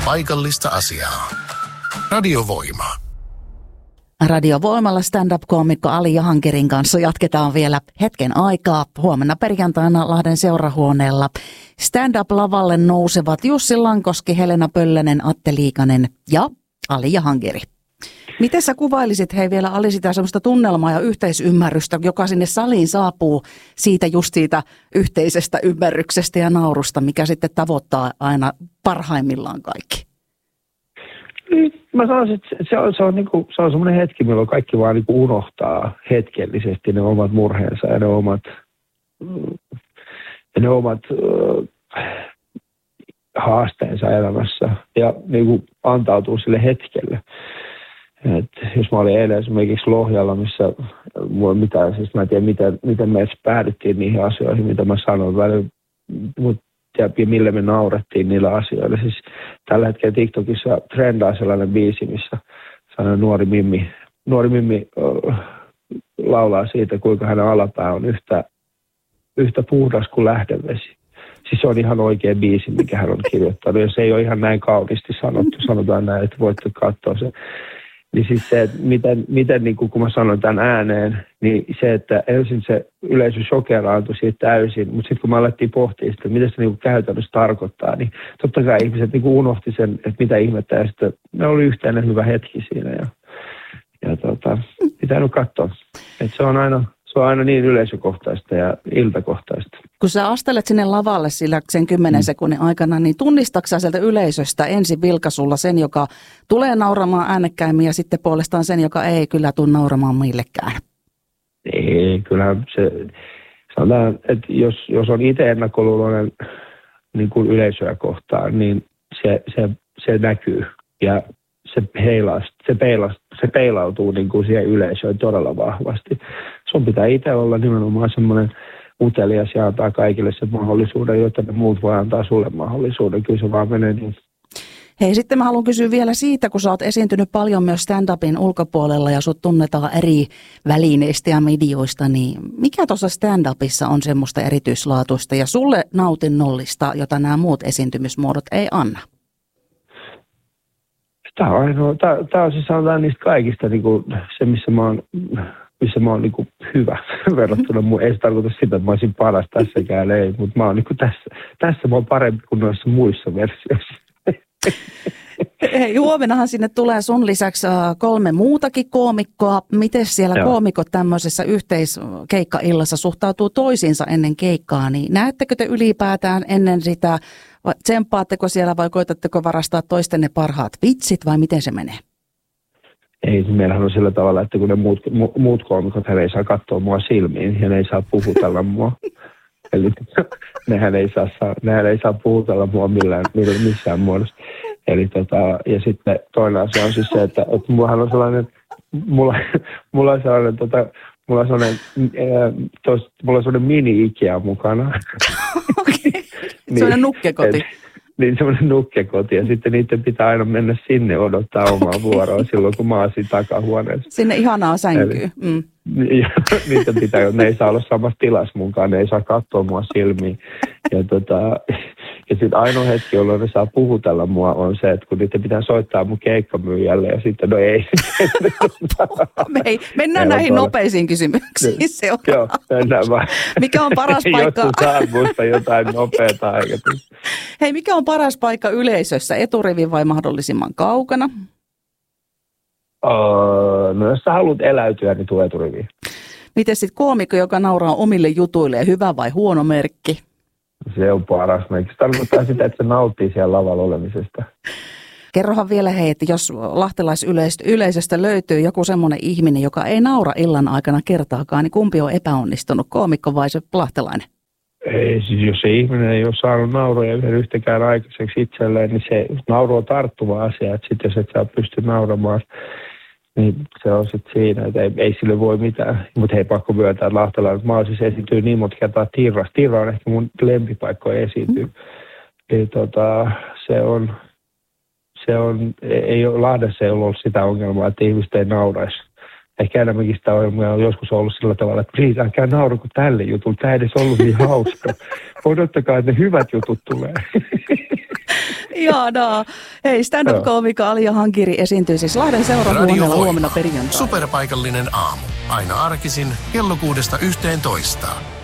paikallista asiaa. Radiovoima. Radiovoimalla stand-up-koomikko Ali Jahankirin kanssa jatketaan vielä hetken aikaa. Huomenna perjantaina Lahden seurahuoneella stand-up-lavalle nousevat Jussi Lankoski, Helena Pöllönen, Atte Liikanen ja Ali Jahankiri. Miten sä kuvailisit vielä Ali sitä semmoista tunnelmaa ja yhteisymmärrystä, joka sinne saliin saapuu siitä yhteisestä ymmärryksestä ja naurusta, mikä sitten tavoittaa aina parhaimmillaan kaikki? Mä sanoisin, että se on semmoinen hetki, milloin kaikki vaan niinku unohtaa hetkellisesti ne omat murheensa ja ne omat haasteensa elämässä ja niinku antautuu sille hetkelle. Et jos mä olin eilen esimerkiksi Lohjalla, missä mä en tiedä miten me päädyttiin niihin asioihin, mitä mä sanoin välillä, ja millä me naurettiin niillä asioilla. Siis tällä hetkellä TikTokissa trendaa sellainen biisi, missä nuori mimmi laulaa siitä, kuinka hänen alapää on yhtä puhdas kuin lähdevesi. Siis se on ihan oikea biisi, mikä hän on kirjoittanut, ja se ei ole ihan näin kauniisti sanottu. Sanotaan näin, että voitte katsoa se. Niin siis se, että miten niin kun mä sanoin tämän ääneen, niin se, että ensin se yleisö shokeraantui siitä täysin, mutta sitten kun me alettiin pohtia sitä, mitä se niin käytännössä tarkoittaa, niin totta kai ihmiset niin unohti sen, että mitä ihmettä, ja sitten me oli yhteinen hyvä hetki siinä, ja pitää nyt katsoa. Että se on aina niin yleisökohtaista ja iltakohtaista. Kun sä astelet sinne lavalle sillä sen 10 sekunnin aikana, niin tunnistatko sä sieltä yleisöstä ensin vilkaisulla sen, joka tulee nauramaan äänekkäimmin ja sitten puolestaan sen, joka ei kyllä tule nauramaan millekään? Ei, kyllähän se, sanotaan, että jos on itse ennakkoluuloinen niin kuin yleisöä kohtaan, niin se näkyy ja se peilautuu niin kuin siihen yleisöön todella vahvasti. Sun pitää itse olla nimenomaan semmoinen utelias ja antaa kaikille sen mahdollisuuden, jotta ne muut voi antaa sulle mahdollisuuden. Kyllä se vaan menee niin. Hei, sitten mä haluan kysyä vielä siitä, kun sä oot esiintynyt paljon myös stand-upin ulkopuolella ja sut tunnetaan eri välineistä ja medioista, niin mikä tuossa stand-upissa on semmoista erityislaatuista ja sulle nautinnollista, jota nämä muut esiintymismuodot ei anna? Tämä on siis sanotaan niistä kaikista niin kuin se, missä mä oon niin kuin hyvä verrattuna. Ei se tarkoita sitä, että mä olisin paras tässäkään, ei, mutta mä oon niin kuin tässä mä oon parempi kuin noissa muissa versioissa. Hei, huomennahan sinne tulee sun lisäksi 3 muutakin koomikkoa. Miten siellä koomikot tämmöisessä yhteiskeikkaillassa suhtautuu toisiinsa ennen keikkaa? Niin näettekö te ylipäätään ennen sitä, vai tsemppaatteko siellä vai koetatteko varastaa toistenne parhaat vitsit vai miten se menee? Ei, meillähän on sillä tavalla, että kun ne muut koomikot, hän ei saa katsoa mua silmiin ja ne ei saa puhutella mua. Eli nehän ei saa puhutella mua missään muodossa. Eli ja sitten toinen asia on siis se, että mulla on sellainen mini-Ikea mukana. Okei, sellainen nukkekoti. Niin semmoinen nukkekoti ja sitten niiden pitää aina mennä sinne odottaa omaa vuoroa silloin, kun mä oon siinä takahuoneessa. Sinne ihanaa sänkyyn. Niiden pitää, ne ei saa olla samassa tilassa munkaan, ne ei saa katsoa mua silmiin. Ja sitten ainoa hetki, jolloin ne saa puhutella mua, on se, että kun niiden pitää soittaa mun keikkamyyjälle ja sitten no ei. Mennään näihin nopeisiin kysymyksiin. Joo, mennään vaan. Mikä on paras paikka? Jotkut saa musta jotain nopeata. Hei, mikä on paras paikka yleisössä? Eturivi vai mahdollisimman kaukana? No jos sä haluat eläytyä, niin tuu eturiviin. Miten sitten koomikko, joka nauraa omille jutuille, hyvä vai huono merkki? Se on paras merkki. Se tarkoittaa sitä, että se nauttii siellä lavalla olemisesta. Kerrohan vielä hei, että jos lahtelaisyleisöstä löytyy joku semmoinen ihminen, joka ei naura illan aikana kertaakaan, niin kumpi on epäonnistunut, koomikko vai se lahtelainen? Ei, siis jos se ihminen ei ole saanut nauroja yhtäkään aikaiseksi itselleen, niin se nauru on tarttuva asia. Että sitten jos et sä pysty nauramaan, niin se on sitten siinä, että ei sille voi mitään. Mutta hei, pakko myöntää, että lahtelainen. Mä oon siis esiintynyt niin monta kertaa Tirrassa. Tirra on ehkä mun lempipaikka esiintyä. Eli Lahdessa ei ollut sitä ongelmaa, että ihmiset ei nauraisi. Ehkä enemmänkin sitä on joskus ollut sillä tavalla, että riitääkään nauru kuin tälle jutulle. Tämä ei edes ollut niin hauska. Odottakaa, että ne hyvät jutut tulee. Ihanaa. Hei, stand-up-koomikko Alia Hankiri esiintyy siis Lahden seurahuoneella huomenna perjantaina. Superpaikallinen aamu. Aina arkisin kello 6–11.